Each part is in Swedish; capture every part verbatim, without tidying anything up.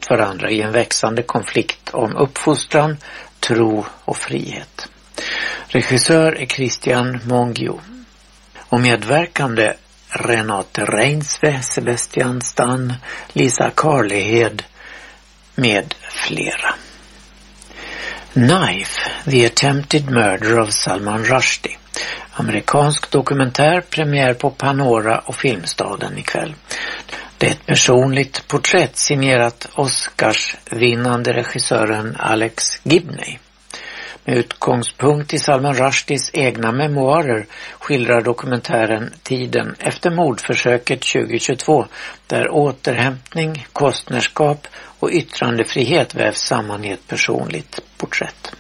varandra i en växande konflikt om uppfostran, tro och frihet. Regissör är Christian Mongio och medverkande Renate Reinsve, Sebastian Stan, Lisa Karlehed med flera. Knife, The Attempted Murder of Salman Rushdie. Amerikansk dokumentär, premiär på Panora och Filmstaden ikväll. Det är ett personligt porträtt signerat Oscars-vinnande regissören Alex Gibney. Med utgångspunkt i Salman Rushdies egna memoarer skildrar dokumentären tiden efter mordförsöket tjugohundratjugotvå där återhämtning, konstnärskap och yttrandefrihet vävs samman i ett personligt porträtt.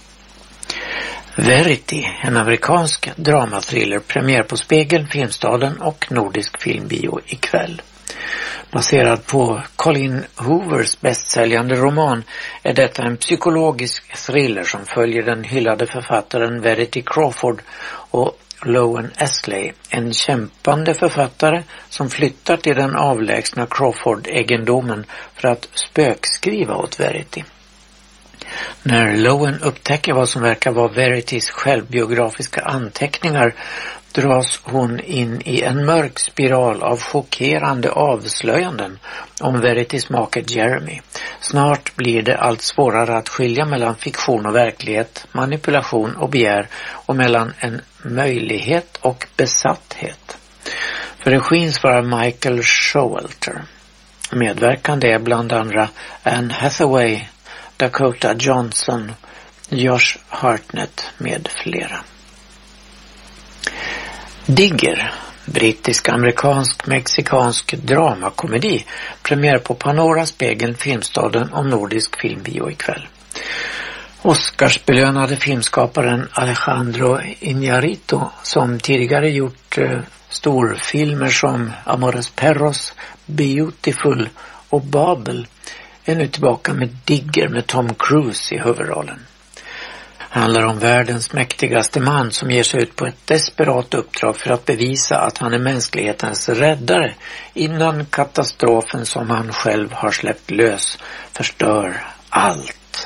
Verity, en amerikansk dramathriller, premiär på Spegeln, Filmstaden och Nordisk filmbio ikväll. Baserad på Colin Hoovers bästsäljande roman är detta en psykologisk thriller som följer den hyllade författaren Verity Crawford och Lowen Esley, en kämpande författare som flyttar till den avlägsna Crawford-egendomen för att spökskriva åt Verity. När Lowen upptäcker vad som verkar vara Veritys självbiografiska anteckningar dras hon in i en mörk spiral av chockerande avslöjanden om Veritys make Jeremy. Snart blir det allt svårare att skilja mellan fiktion och verklighet, manipulation och begär och mellan en möjlighet och besatthet. För regin svarar Michael Showalter. Medverkande är bland andra Anne Hathaway, Dakota Johnson, Josh Hartnett med flera. Digger, brittisk-amerikansk-mexikansk dramakomedi, premiär på Panora, Spegeln, Filmstaden och Nordisk filmbio ikväll. Oscarsbelönade filmskaparen Alejandro Iñárritu, som tidigare gjort eh, storfilmer som Amores Perros, Beautiful och Babel, är nu tillbaka med Digger med Tom Cruise i huvudrollen. Det handlar om världens mäktigaste man som ger sig ut på ett desperat uppdrag för att bevisa att han är mänsklighetens räddare innan katastrofen som han själv har släppt lös förstör allt.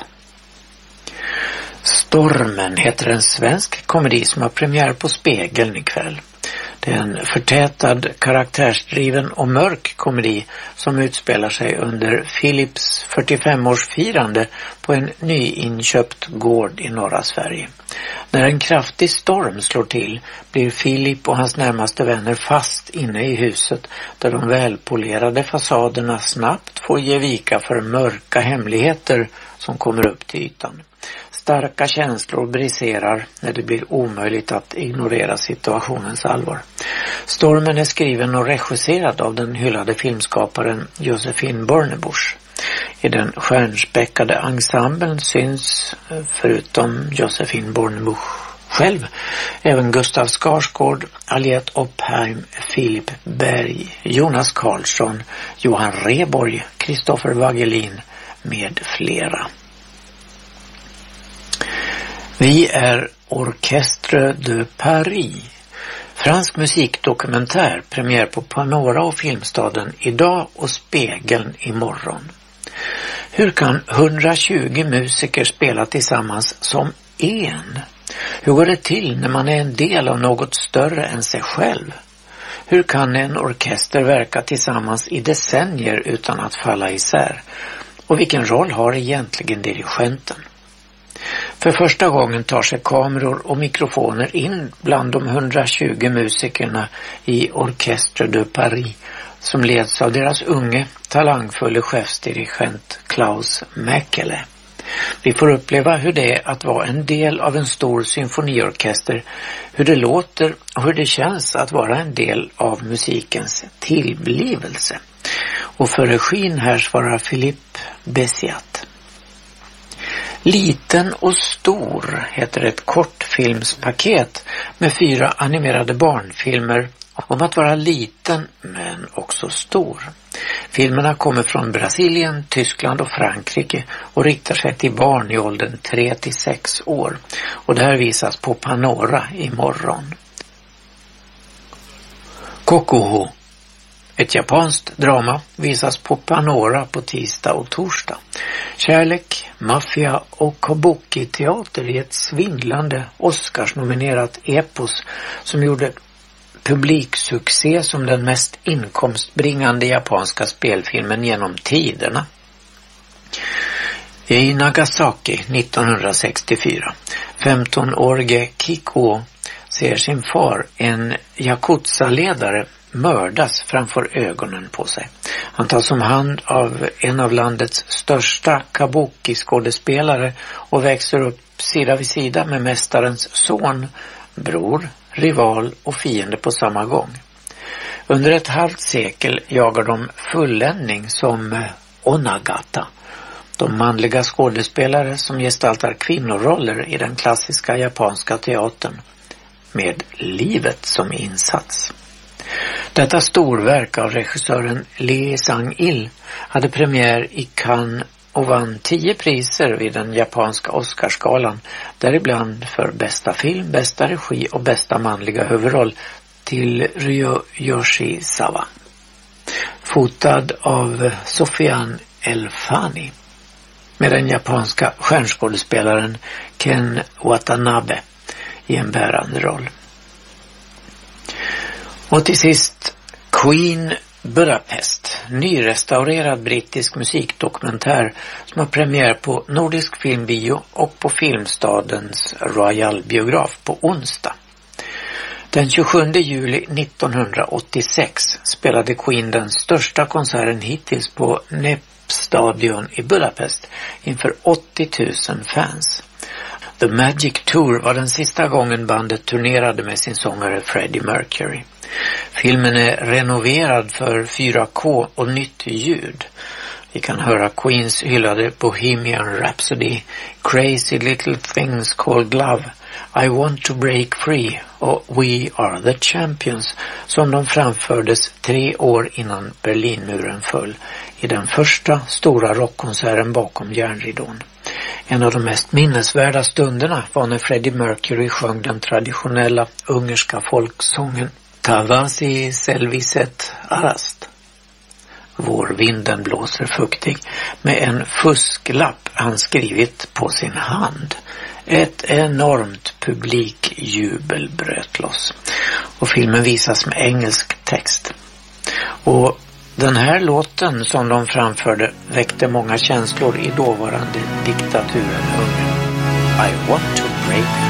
Stormen heter en svensk komedi som har premiär på Spegeln ikväll. Det är en förtätad, karaktärsdriven och mörk komedi som utspelar sig under Philips fyrtiofemårsfirande på en nyinköpt gård i norra Sverige. När en kraftig storm slår till blir Philip och hans närmaste vänner fast inne i huset där de välpolerade fasaderna snabbt får ge vika för mörka hemligheter som kommer upp till ytan. Starka känslor briserar när det blir omöjligt att ignorera situationens allvar. Stormen är skriven och regisserad av den hyllade filmskaparen Josephine Bornebusch. I den stjärnspäckade ensemblen syns, förutom Josephine Bornebusch själv, även Gustav Skarsgård, Aliette Oppheim, Filip Berg, Jonas Karlsson, Johan Rheborg, Kristoffer Wagelin med flera. Vi är Orchestre de Paris. Fransk musikdokumentär, premiär på Panora och Filmstaden idag och Spegeln imorgon. Hur kan hundratjugo musiker spela tillsammans som en? Hur går det till när man är en del av något större än sig själv? Hur kan en orkester verka tillsammans i decennier utan att falla isär? Och vilken roll har egentligen dirigenten? För första gången tar sig kameror och mikrofoner in bland de hundratjugo musikerna i Orchestre de Paris som leds av deras unge, talangfulle chefsdirigent Klaus Mäkelä. Vi får uppleva hur det är att vara en del av en stor symfoniorkester, hur det låter och hur det känns att vara en del av musikens tillblivelse. Och för regin här svarar Philippe Bessiat. Liten och stor heter ett kortfilmspaket med fyra animerade barnfilmer om att vara liten men också stor. Filmerna kommer från Brasilien, Tyskland och Frankrike och riktar sig till barn i åldern tre till sex år. Och det här visas på Panora imorgon. Kokoho. Ett japanskt drama visas på Panora på tisdag och torsdag. Kärlek, maffia och kabuki-teater i ett svindlande Oscars-nominerat epos som gjorde publiksuccé som den mest inkomstbringande japanska spelfilmen genom tiderna. I Nagasaki nittonhundrasextiofyra, femtonårige Kikuo ser sin far, en yakuza-ledare, mördas framför ögonen på sig. Han tas om hand av en av landets största kabuki-skådespelare och växer upp sida vid sida med mästarens son, bror, rival och fiende på samma gång. Under ett halvt sekel jagar de fulländning som onagata, de manliga skådespelare som gestaltar kvinnoroller i den klassiska japanska teatern, med livet som insats. Detta storverk av regissören Lee Sang-il hade premiär i Cannes och vann tio priser vid den japanska Oscarsgalan, däribland för bästa film, bästa regi och bästa manliga huvudroll till Ryo Yoshizawa. Fotad av Sofian Elfani med den japanska stjärnskådespelaren Ken Watanabe i en bärande roll. Och till sist Queen Budapest, nyrestaurerad brittisk musikdokumentär som har premiär på Nordisk Filmbio och på Filmstadens Royal Biograf på onsdag. Den tjugosjunde juli nittonhundraåttiosex spelade Queen den största konserten hittills på Népstadion i Budapest inför åttio tusen fans. The Magic Tour var den sista gången bandet turnerade med sin sångare Freddie Mercury. Filmen är renoverad för fyra K och nytt ljud. Vi kan höra Queens hyllade Bohemian Rhapsody, Crazy Little Things Called Love, I Want to Break Free och We Are the Champions, som de framfördes tre år innan Berlinmuren föll i den första stora rockkonserten bakom järnridån. En av de mest minnesvärda stunderna var när Freddie Mercury sjöng den traditionella ungerska folksången Tavasi Selviset Arast. Vårvinden blåser fuktig, med en fusklapp han skrivit på sin hand. Ett enormt publikjubel bröt loss. Och filmen visas med engelsk text. Och den här låten som de framförde väckte många känslor i dåvarande diktaturen Ungern. I want to break